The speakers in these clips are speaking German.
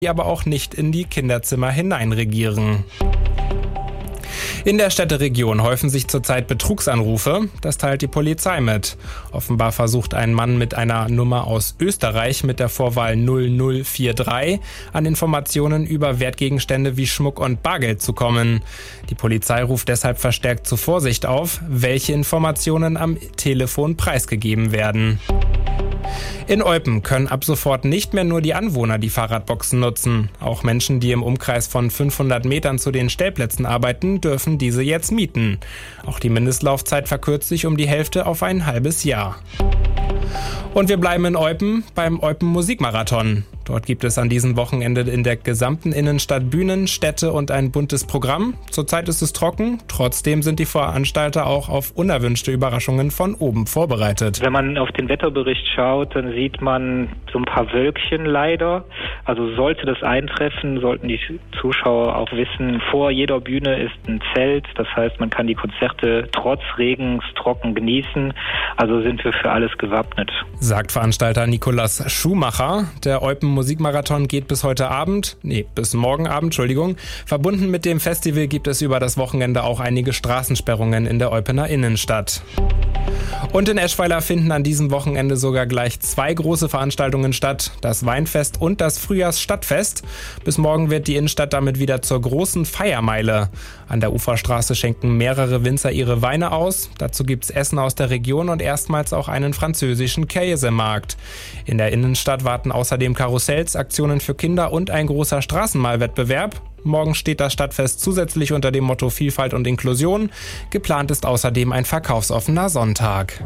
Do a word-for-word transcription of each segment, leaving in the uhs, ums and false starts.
die aber auch nicht in die Kinderzimmer hineinregieren. In der Städteregion häufen sich zurzeit Betrugsanrufe, das teilt die Polizei mit. Offenbar versucht ein Mann mit einer Nummer aus Österreich mit der Vorwahl null null vier drei an Informationen über Wertgegenstände wie Schmuck und Bargeld zu kommen. Die Polizei ruft deshalb verstärkt zur Vorsicht auf, welche Informationen am Telefon preisgegeben werden. In Eupen können ab sofort nicht mehr nur die Anwohner die Fahrradboxen nutzen. Auch Menschen, die im Umkreis von fünfhundert Metern zu den Stellplätzen arbeiten, dürfen diese jetzt mieten. Auch die Mindestlaufzeit verkürzt sich um die Hälfte auf ein halbes Jahr. Und wir bleiben in Eupen beim Eupen Musikmarathon. Dort gibt es an diesem Wochenende in der gesamten Innenstadt Bühnen, Städte und ein buntes Programm. Zurzeit ist es trocken, trotzdem sind die Veranstalter auch auf unerwünschte Überraschungen von oben vorbereitet. Wenn man auf den Wetterbericht schaut, dann sieht man so ein paar Wölkchen leider. Also sollte das eintreffen, sollten die Zuschauer auch wissen, vor jeder Bühne ist ein Zelt. Das heißt, man kann die Konzerte trotz Regens trocken genießen. Also sind wir für alles gewappnet. Sagt Veranstalter Nikolaus Schumacher. Der Eupen Musikmarathon geht bis heute Abend, nee, bis morgen Abend, Entschuldigung. Verbunden mit dem Festival gibt es über das Wochenende auch einige Straßensperrungen in der Eupener Innenstadt. Und in Eschweiler finden an diesem Wochenende sogar gleich zwei große Veranstaltungen statt, das Weinfest und das Frühjahrsstadtfest. Bis morgen wird die Innenstadt damit wieder zur großen Feiermeile. An der Uferstraße schenken mehrere Winzer ihre Weine aus. Dazu gibt's Essen aus der Region und erstmals auch einen französischen Käsemarkt. In der Innenstadt warten außerdem Karussells, Aktionen für Kinder und ein großer Straßenmalwettbewerb. Morgen steht das Stadtfest zusätzlich unter dem Motto Vielfalt und Inklusion. Geplant ist außerdem ein verkaufsoffener Sonntag.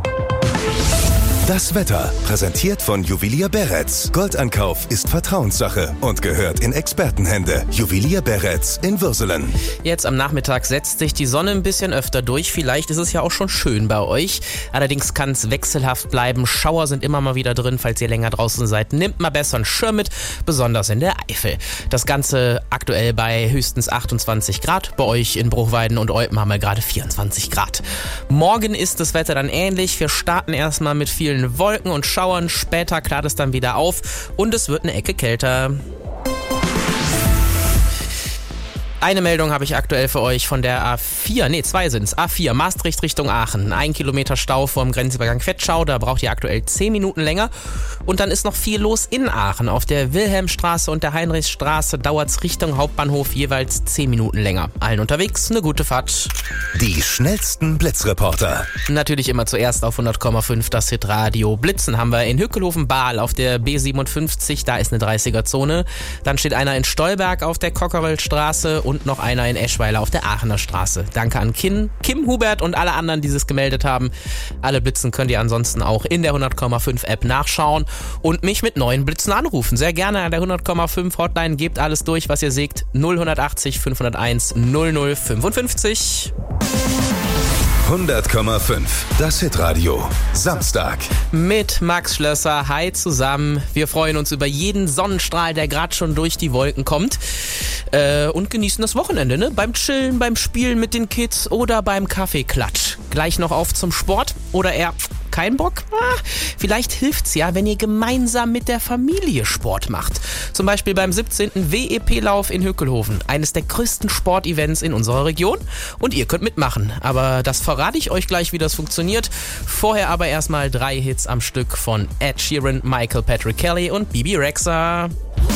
Das Wetter, präsentiert von Juwelier Beretz. Goldankauf ist Vertrauenssache und gehört in Expertenhände. Juwelier Beretz in Würselen. Jetzt am Nachmittag setzt sich die Sonne ein bisschen öfter durch. Vielleicht ist es ja auch schon schön bei euch. Allerdings kann es wechselhaft bleiben. Schauer sind immer mal wieder drin, falls ihr länger draußen seid. Nehmt mal besser einen Schirm mit, besonders in der Eifel. Das Ganze aktuell bei höchstens achtundzwanzig Grad. Bei euch in Bruchweiden und Eupen haben wir gerade vierundzwanzig Grad. Morgen ist das Wetter dann ähnlich. Wir starten erstmal mit vielen Wolken und Schauern, später klart es dann wieder auf und es wird eine Ecke kälter. Eine Meldung habe ich aktuell für euch von der A vier, nee, zwei sind es, A vier, Maastricht Richtung Aachen. Ein Kilometer Stau vorm Grenzübergang Vetschau, da braucht ihr aktuell zehn Minuten länger. Und dann ist noch viel los in Aachen. Auf der Wilhelmstraße und der Heinrichstraße dauert es Richtung Hauptbahnhof jeweils zehn Minuten länger. Allen unterwegs, eine gute Fahrt. Die schnellsten Blitzreporter. Natürlich immer zuerst auf hundert Komma fünf das Hitradio. Blitzen haben wir in Hückelhofen-Bahl auf der B siebenundfünfzig, da ist eine dreißiger-Zone. Dann steht einer in Stolberg auf der Cockerellstraße und noch einer in Eschweiler auf der Aachener Straße. Danke an Kim, Kim Hubert und alle anderen, die es gemeldet haben. Alle Blitzen könnt ihr ansonsten auch in der hundert Komma fünf App nachschauen und mich mit neuen Blitzen anrufen. Sehr gerne an der hundert Komma fünf Hotline. Gebt alles durch, was ihr seht. null achtzig fünfhunderteins null null fünfundfünfzig. hundert Komma fünf, das Hitradio. Samstag. Mit Max Schlösser. Hi zusammen. Wir freuen uns über jeden Sonnenstrahl, der gerade schon durch die Wolken kommt. Äh, und genießen das Wochenende, ne? Beim Chillen, beim Spielen mit den Kids oder beim Kaffeeklatsch. Gleich noch auf zum Sport oder eher kein Bock? Ah, vielleicht hilft's ja, wenn ihr gemeinsam mit der Familie Sport macht. Zum Beispiel beim siebzehnten W E P-Lauf in Hückelhofen. Eines der größten Sportevents in unserer Region. Und ihr könnt mitmachen. Aber das verrate ich euch gleich, wie das funktioniert. Vorher aber erstmal drei Hits am Stück von Ed Sheeran, Michael Patrick Kelly und Bibi Rexha.